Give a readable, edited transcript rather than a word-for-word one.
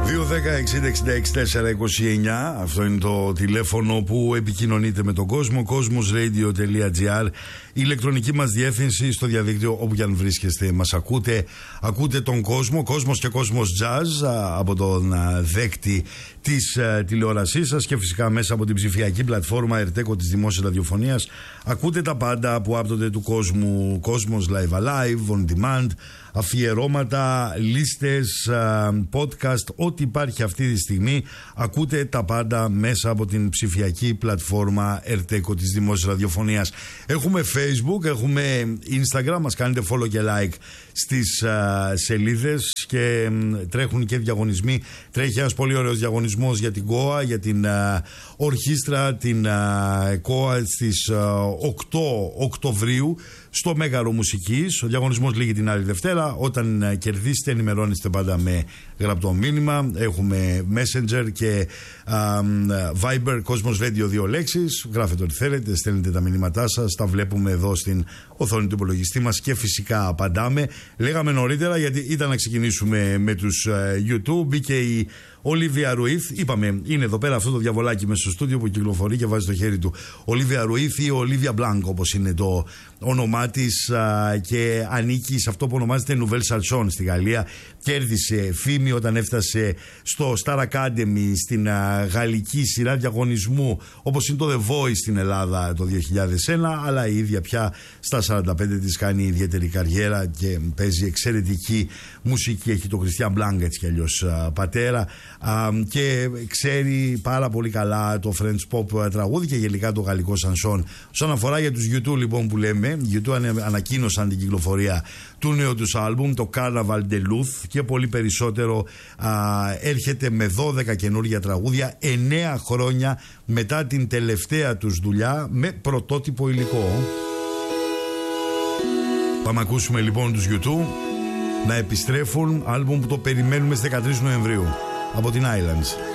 2-10-60-66-429. Αυτό είναι το τηλέφωνο που επικοινωνείτε με τον κόσμο. Cosmosradio.gr. Η ηλεκτρονική μας διεύθυνση στο διαδίκτυο, όπου και αν βρίσκεστε μας ακούτε. Ακούτε τον κόσμο, Κόσμος και Κόσμος Jazz, από τον δέκτη της τηλεόρασής σας και φυσικά μέσα από την ψηφιακή πλατφόρμα Ερτέκο της Δημόσιας Ραδιοφωνίας. Ακούτε τα πάντα που άπτονται του κόσμου. Cosmos Live Alive, On Demand, αφιερώματα, λίστες, podcast, ό,τι υπάρχει αυτή τη στιγμή. Ακούτε τα πάντα μέσα από την ψηφιακή πλατφόρμα Ερτέκο της Δημόσιας Ραδιοφωνίας. Έχουμε Facebook, έχουμε Instagram, μας κάνετε follow και like στις σελίδες και τρέχουν και διαγωνισμοί. Τρέχει ένας πολύ ωραίος διαγωνισμός για την ΚΟΑ, για την ορχήστρα, την ΚΟΑ στις 8 Οκτωβρίου στο Μέγαρο Μουσικής. Ο διαγωνισμός λήγει την άλλη Δευτέρα. Όταν κερδίσετε, ενημερώνεστε πάντα με γραπτό μήνυμα. Έχουμε Messenger και Viber, Cosmos Radio, 2 λέξεις. Γράφετε ό,τι θέλετε, στέλνετε τα μηνύματά σας, τα βλέπουμε εδώ στην οθόνη του υπολογιστή μας και φυσικά απαντάμε. Λέγαμε νωρίτερα, γιατί ήταν να ξεκινήσουμε με τους YouTube. Μπήκε η Ολίβια Ρουίθ, είπαμε, είναι εδώ πέρα αυτό το διαβολάκι μέσα στο στούντιο που κυκλοφορεί και βάζει το χέρι του. Ολίβια Ρουίθ ή Ολίβια Μπλάνκ, όπως είναι το όνομά της, και ανήκει σε αυτό που ονομάζεται Nouvelle Chanson στη Γαλλία. Κέρδισε φήμη όταν έφτασε στο Star Academy, στην γαλλική σειρά διαγωνισμού, όπως είναι το The Voice στην Ελλάδα το 2001, αλλά η ίδια πια στα 45 της κάνει ιδιαίτερη καριέρα και παίζει εξαιρετική μουσική. Έχει το Christian Blanc έτσι κι αλλιώς πατέρα, και ξέρει πάρα πολύ καλά το French Pop τραγούδι και γενικά το γαλλικό σανσόν. Όσον αφορά για τους YouTube λοιπόν που λέμε, YouTube ανακοίνωσαν την κυκλοφορία του νέου τους άλμπουμ, το Carnaval de Luz, και πολύ περισσότερο. Έρχεται με 12 καινούργια τραγούδια 9 χρόνια μετά την τελευταία τους δουλειά με πρωτότυπο υλικό. Πάμε ακούσουμε λοιπόν τους YouTube να επιστρέφουν, άλμπουμ που το περιμένουμε στις 13 Νοεμβρίου από την Islands.